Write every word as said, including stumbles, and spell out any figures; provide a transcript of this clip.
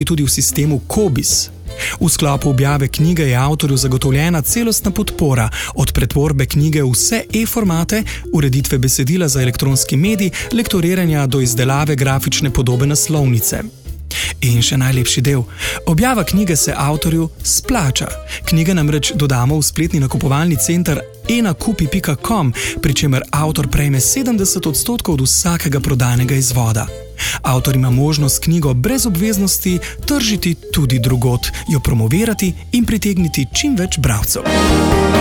tudi v sistemu Kobis. V sklopu objave knjige je avtorju zagotovljena celostna podpora, od pretvorbe knjige v vse e-formate, ureditve besedila za elektronski medij, lektoriranja do izdelave grafične podobe naslovnice. In še najlepši del. Objava knjige se avtorju splača. Knjige namreč dodamo v spletni nakupovalni center e nakupi pika com, pri čemer avtor prejme sedemdeset odstotkov od vsakega prodanega izvoda. Avtor ima možnost knjigo brez obveznosti tržiti tudi drugod, jo promovirati in pritegniti čim več bralcev.